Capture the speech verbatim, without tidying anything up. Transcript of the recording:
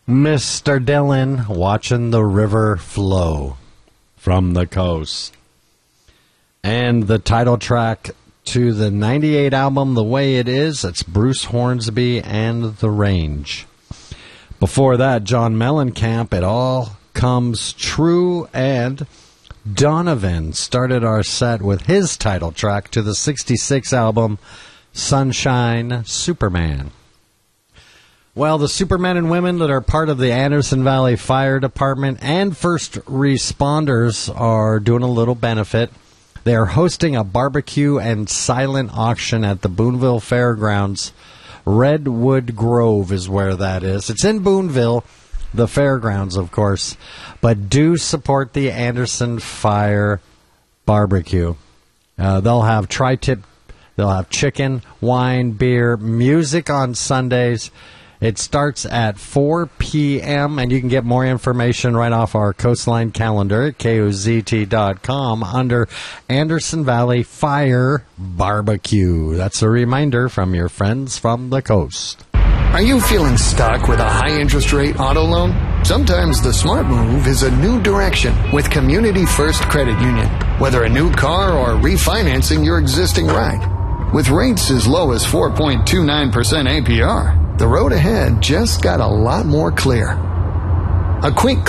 Mister Dylan, watching the river flow from the coast. And the title track to the ninety-eight album, The Way It Is, it's Bruce Hornsby and The Range. Before that, John Mellencamp, It All Comes True, and Donovan started our set with his title track to the sixty-six album, Sunshine Superman. Well, the supermen and women that are part of the Anderson Valley Fire Department and first responders are doing a little benefit. They are hosting a barbecue and silent auction at the Boonville Fairgrounds. Redwood Grove is where that is. It's in Boonville, the fairgrounds, of course. But do support the Anderson Fire Barbecue. Uh, they'll have tri-tip, they'll have chicken, wine, beer, music on Sundays. It starts at four p.m., and you can get more information right off our Coastline calendar at K O Z T dot com under Anderson Valley Fire Barbecue. That's a reminder from your friends from the coast. Are you feeling stuck with a high-interest rate auto loan? Sometimes the smart move is a new direction with Community First Credit Union. Whether a new car or refinancing your existing ride. With rates as low as four point two nine percent A P R, the road ahead just got a lot more clear. A quick